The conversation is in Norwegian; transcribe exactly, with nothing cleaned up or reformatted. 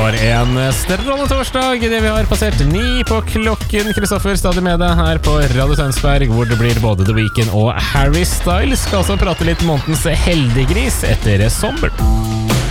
var en strålende torsdag i det vi har passert ni på klokken. Kristoffer stadig med deg her på Radio Tønsberg, hvor det blir både The Weeknd og Harry Styles. Skal også prate litt månedens heldiggris etter sommeren.